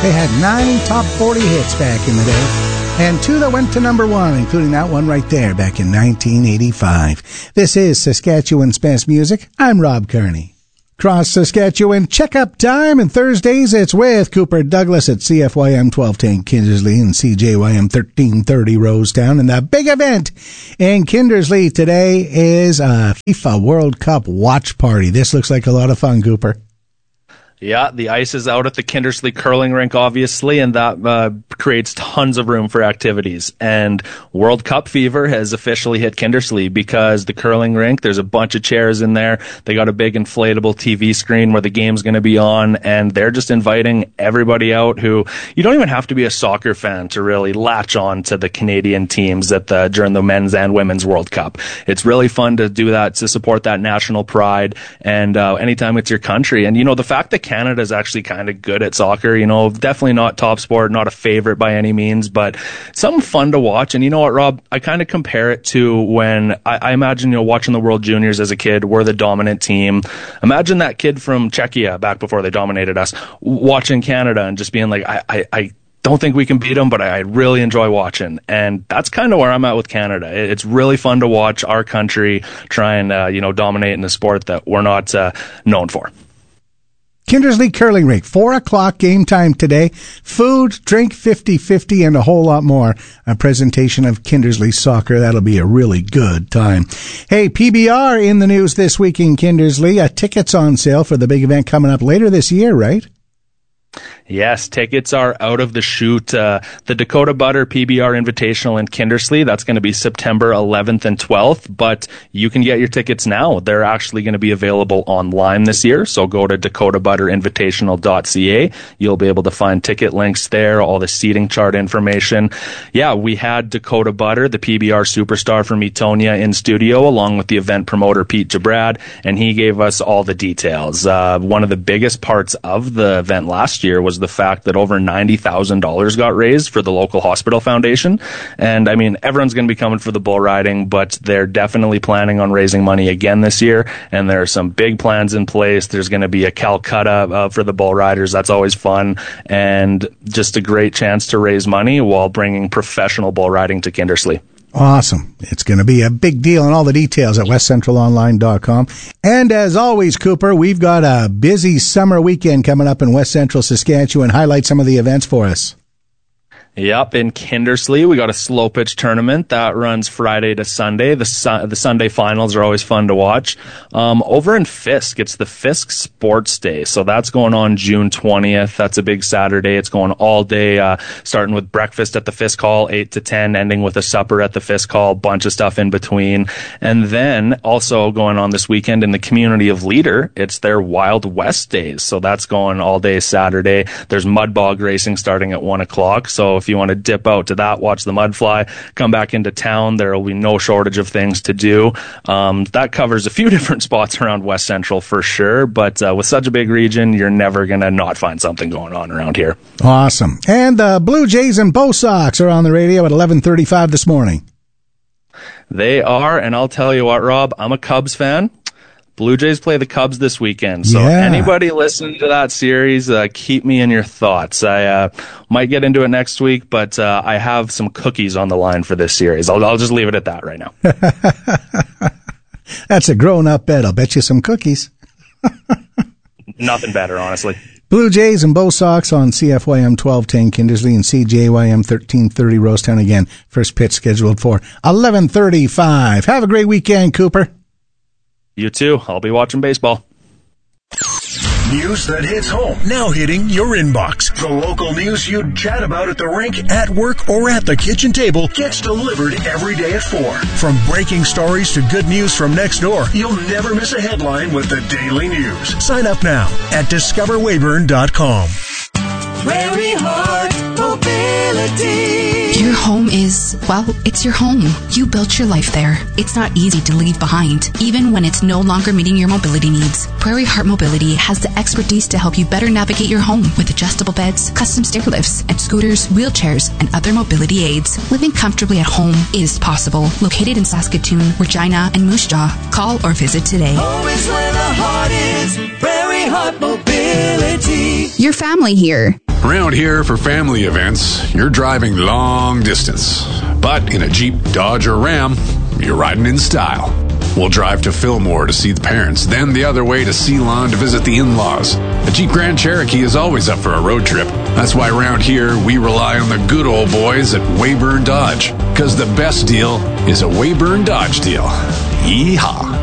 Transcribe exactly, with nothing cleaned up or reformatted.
They had nine top forty hits back in the day, and two that went to number one, including that one right there back in nineteen eighty-five. This is Saskatchewan's Best Music. I'm Rob Kearney. Cross Saskatchewan checkup time, and Thursdays it's with Cooper Douglas at C F Y M twelve ten Kindersley and C J Y M thirteen thirty Rosetown. And the big event in Kindersley today is a FIFA World Cup watch party. This looks like a lot of fun, Cooper. Yeah, the ice is out at the Kindersley curling rink, obviously, and that uh, creates tons of room for activities. And World Cup fever has officially hit Kindersley because the curling rink, there's a bunch of chairs in there. They got a big inflatable T V screen where the game's going to be on, and they're just inviting everybody out who, you don't even have to be a soccer fan to really latch on to the Canadian teams at the during the men's and women's World Cup. It's really fun to do that, to support that national pride, and uh, anytime it's your country. And, you know, the fact that Canada is actually kind of good at soccer, you know, definitely not top sport, not a favorite by any means, but something fun to watch. And you know what, Rob, I kind of compare it to when I, I imagine, you know, watching the World Juniors as a kid, we're the dominant team. Imagine that kid from Czechia back before they dominated us, watching Canada and just being like, I, I, I don't think we can beat them, but I really enjoy watching. And that's kind of where I'm at with Canada. It's really fun to watch our country try and, uh, you know, dominate in a sport that we're not uh, known for. Kindersley Curling Rink, four o'clock game time today. Food, drink, fifty-fifty, and a whole lot more. A presentation of Kindersley soccer. That'll be a really good time. Hey, P B R in the news this week in Kindersley. Uh, tickets on sale for the big event coming up later this year, right? Yes, tickets are out of the chute. Uh, the Dakota Butter P B R Invitational in Kindersley, that's going to be September eleventh and twelfth, but you can get your tickets now. They're actually going to be available online this year, so go to dakota butter invitational dot c a. You'll be able to find ticket links there, all the seating chart information. Yeah, we had Dakota Butter, the P B R superstar from Etonia, in studio, along with the event promoter Pete Jabrad, and he gave us all the details. Uh, one of the biggest parts of the event last year was the fact that over ninety thousand dollars got raised for the local hospital foundation. And I mean, everyone's going to be coming for the bull riding, but they're definitely planning on raising money again this year. And there are some big plans in place. There's going to be a Calcutta uh, for the bull riders. That's always fun. And just a great chance to raise money while bringing professional bull riding to Kindersley. Awesome. It's going to be a big deal, and all the details at west central online dot com. And as always, Cooper, we've got a busy summer weekend coming up in West Central Saskatchewan. Highlight some of the events for us. Yep, in Kindersley, we got a slow pitch tournament that runs Friday to Sunday. The su- the Sunday finals are always fun to watch. Um, over in Fisk, it's the Fisk Sports Day, so that's going on June twentieth. That's a big Saturday. It's going all day, uh, starting with breakfast at the Fisk Hall, eight to ten, ending with a supper at the Fisk Hall, bunch of stuff in between. And then also going on this weekend in the community of Leader, it's their Wild West Days, so that's going all day Saturday. There's mud bog racing starting at one o'clock, so if If you want to dip out to that, watch the mud fly, come back into town, there will be no shortage of things to do. Um, that covers a few different spots around West Central for sure, but uh, with such a big region, you're never going to not find something going on around here. Awesome. And the Blue Jays and Bo Sox are on the radio at eleven thirty-five this morning. They are, and I'll tell you what, Rob, I'm a Cubs fan. Blue Jays play the Cubs this weekend, so yeah. Anybody listening to that series, uh, keep me in your thoughts. I uh, might get into it next week, but uh, I have some cookies on the line for this series. I'll, I'll just leave it at that right now. That's a grown-up bet. I'll bet you some cookies. Nothing better, honestly. Blue Jays and Bo Sox on C F Y M twelve ten Kindersley and C J Y M thirteen thirty Rosetown. Again, first pitch scheduled for eleven thirty-five. Have a great weekend, Cooper. You too. I'll be watching baseball. News that hits home, now hitting your inbox. The local news you'd chat about at the rink, at work, or at the kitchen table gets delivered every day at four. From breaking stories to good news from next door, you'll never miss a headline with the Daily News. Sign up now at discover weyburn dot com. Prairie Heart Mobility. Your home is, well, it's your home. You built your life there. It's not easy to leave behind, even when it's no longer meeting your mobility needs. Prairie Heart Mobility has the expertise to help you better navigate your home with adjustable beds, custom stair lifts, and scooters, wheelchairs, and other mobility aids. Living comfortably at home is possible. Located in Saskatoon, Regina, and Moose Jaw. Call or visit today. Home is where the heart is. Prairie Heart Mobility. Your family here. Around here, for family events, you're driving long distance. But in a Jeep, Dodge, or Ram, you're riding in style. We'll drive to Fillmore to see the parents, then the other way to Ceylon to visit the in-laws. A Jeep Grand Cherokee is always up for a road trip. That's why around here, we rely on the good old boys at Weyburn Dodge. Because the best deal is a Weyburn Dodge deal. Yeehaw!